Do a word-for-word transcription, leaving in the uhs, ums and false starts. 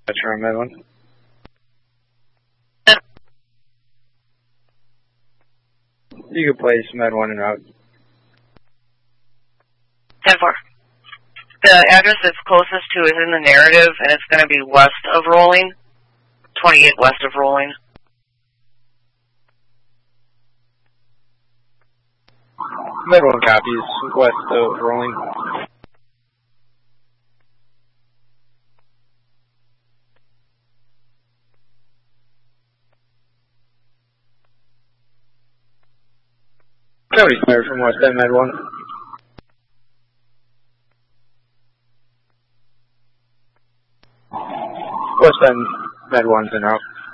Metro on Med one. You can place Med one and out. ten four. The address it's closest to is in the narrative, and it's going to be west of Rolling. twenty-eight west of Rolling. Med one copies, west of Rolling. Nobody clear from west end Med one. West end Med one's and out.